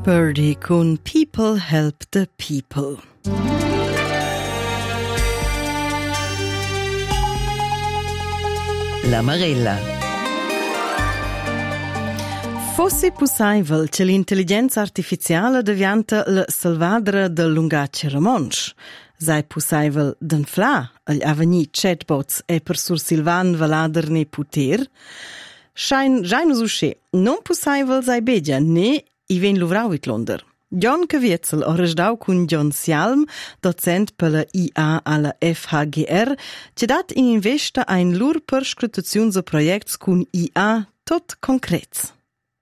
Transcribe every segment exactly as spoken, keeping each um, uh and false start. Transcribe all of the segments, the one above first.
Birdie con People Help the People. La Marella. Fosse possibile che l'intelligenza artificiale diventa la salvadra del lungace romansch. Sei possibile d'inflar agli avvenir chatbots e per sur Silvan valaderne puter? Schein schein usche. Non possibile sei begia ne i ven luvravit londer. John Kavietzel ha resdau con John Sialm, docent per la I A alla F H G R, che dat in investa ein lur perscrutazions e projects con I A tot concrets.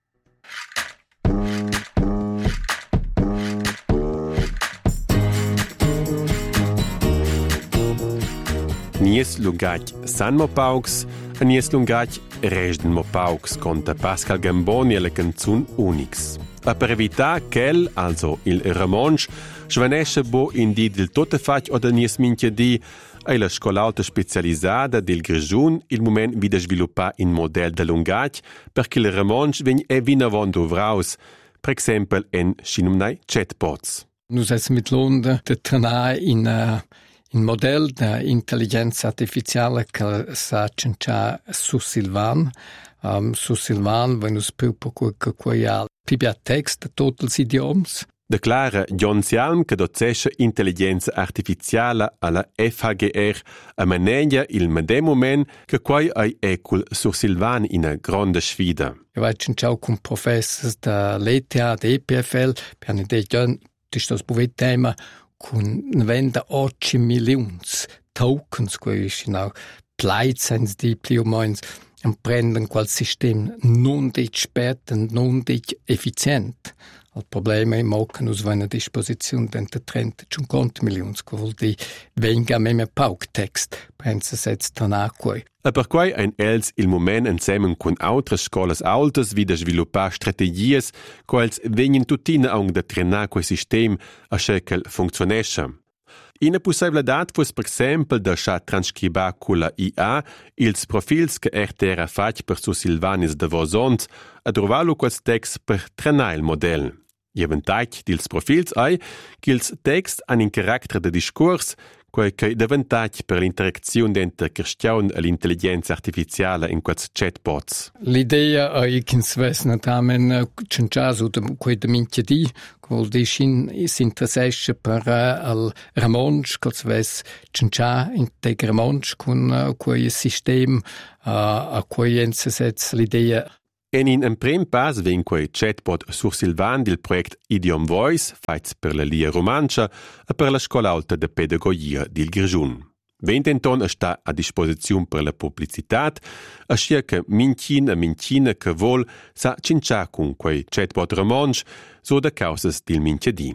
Nies lungac san mo paucs, a nies lungac resden mo paucs, conta Pascal Gamboni e la canzun Unix. A per evitar quel, also il romansch, svanesce bo in di del tote fac o da nies minchia di, e la scola alta specializzata del Grigiun il moment vide sviluppa in model de lungac, perché il romansch vegn e vinavon dovraus, per exempel en scinumnai chatbots. Nus es mit Londra de tranar in uh, in model de intelligenza artificiale che sa cincia su Silvan, um, su Silvan, wenn us più poco che quia pibia text totals idioms. Declara John Sialm che docesce intelligenza artificiale alla F H G R a maneglia il medem moment che quai ai ecul sur Silvan in a grande sfida. Io vai cinciau con professors da l'E T H, da E P F L, per ne de John, dis das buvet tema con venda otto milions tokens, quei sinau pleitsens di pliumons, und prenden qual system non dit spät und non dit effizient. Il problema è che noi abbiamo a disposizione di trenta cinquanta milioni, che vuol dire venga meme pauk text, pensa setzt dann acqui. E per quai ein els il moment insieme con altre scolas altas vide sviluppar strategies quals vegnin tutina aung de trenar quei sistem a schekel funktionescha. Ina possibilitat fus per esempio de scha transcribar con la I A ils profils che ertera fac per su Silvanis de vosons a trovarlo quels text per trenar il model. Eventac dils profils ai ch'ils text han in caractere de discurs quei che deventac per l'interazione d'enter Christian e l'intelligenza artificiale in quels chatbots. L'idea è che si vesna tamen cinciaso de quei de minchia di, che vuol dire si interessesce per al ramonsch, che si ves cincia integ ramonsch con quei sistem a quei ensesetz l'idea. En in un prim pas ven quei chatbot sur Silvan del project Idiom Voice, faits per la Lia Romancia e per la Scola Alta de Pedagogia del Grigiun. Vententon sta a disposizione per la publicitat, ascia che minchin e minchina che vol sa cincia con quei chatbot romansch so da causas del minchedi.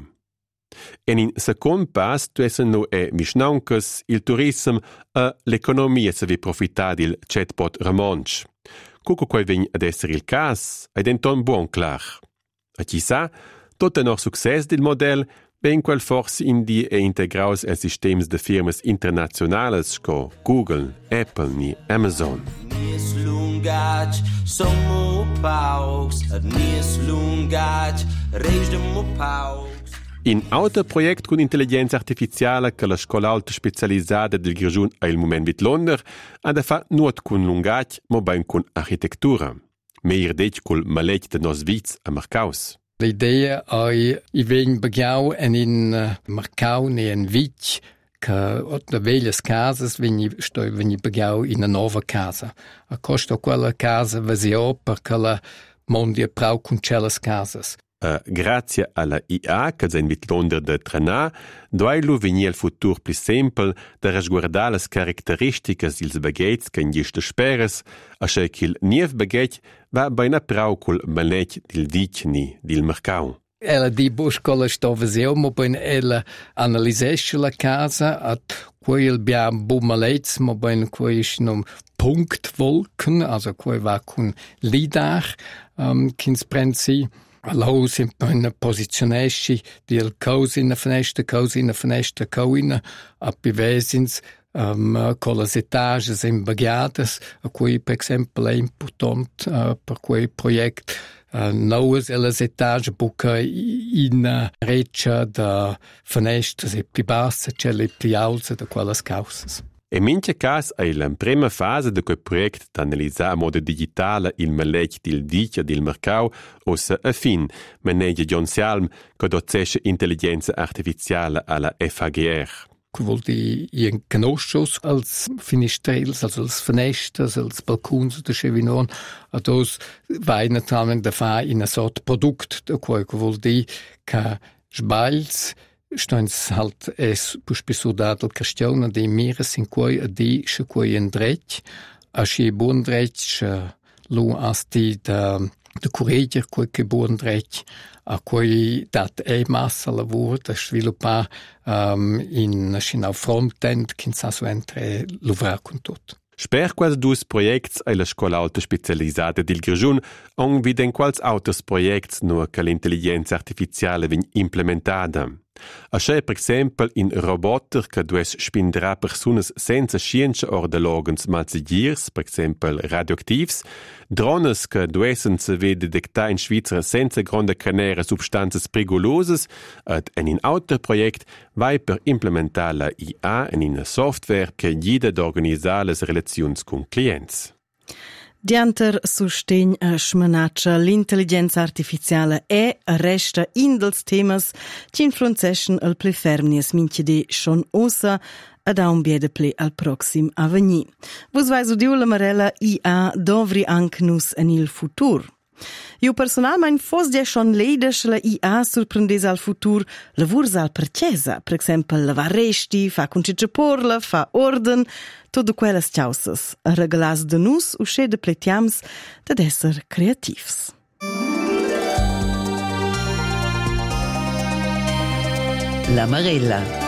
En in second pas tuesseno e visnauncas il turism e l'economia se vi profita del chatbot romansch. Cuco quai vegn ad esser il cas, ed enton buon clar. A chissà, tot enor success del model, ven quel forse indi e integraus e systems de firmas internazionales co Google, Apple ni Amazon. Nies lungac, somu pauks, ad nies lungac, rejdemu pauks. In auto project con intelligenza artificiale che la scola alta specializzata del Grigiun a il moment vit Londra ha da fa nuot con lungac, ma ben con architettura. Meir dec col malet de nos vits a Marcaus. L'idea è i ven bagiau en in uh, Marcau ne en vich che da velias casas veni sto veni bagiau in una nova casa. A costa quella casa vasio perché la mondia prau con celas casas. Uh, grazie alla I A che s'ha invit Londra de trenar, doilu vegni il futur più semple da resguardar las caratteristiche dils bagheits che in giste speres, a che il niev baghet va beina prau col malet dil dicni dil mercau. Ella di buscola sto vasio, ma ben ella analisesce la casa, at quel bia bu malets, ma ben quei nom Punktwolken, also quei va con lidar, um, kins prensi. Allo sempre in posizionesci del cose in la finestra, cose in la finestra, coina, a bivesins, um, con le etages imbaghiadas, a cui per esempio è importante uh, per quei project uh, nuovas ellas etages, buca in reccia da fenestras e pli bassa, c'è le pli alza da quelles causas. E mince cas è la prima fase di quel progetto di analizzare a modo digitale il maleg del dice del mercato o se a fin, maneggia John Salm, che docesce intelligenza artificiale alla F A G R. Che vuol dire in conoscios als finestrels, also als fenestras, als balcons de Chevinon, a dos vai naturalmente da fa in a sort product, da quel che vuol dire che sbaglios Stoins halt es puspisudat al question de mires in cui a di sche cui en drech a sche buon drech lu asti da de corriger cui che buon drech a cui dat e massa lavoro da sviluppa um, in schinau frontend kin sa so entre luvrar con tot. Sper quels dus projects ai la scola alta specializzata del Grischun on viden quals autos projects nur che l'intelligenza artificiale vin implementada. A c'è per esempio in roboter che dues spindrà personas senza scienza or de logens mazzigirs, per esempio radioactivs, drones che duesen se vede detectar in Svizzera senza grande canere substanzas perigolosas, ed en in auto project vai per implementar la I A in una software che guida d'organizzare le relazioni con clients. Dianter sustegn a smenaccia l'intelligenza artificiale e resta in dels temas che influenzeschen al ple fermnies minche de schon osa ad a un biede ple al proxim avvenir. Vos vai udiu la marella I A dovri anche nus en il futur. Io personalmein fos dia schon leides la I A surprendes al futur lavurs al percesa, per exempel lavar resti, fa conciccia porla, fa orden, todo quellas chausas, a regalas de nus usce de pletiams dad esser creativs. La Marella.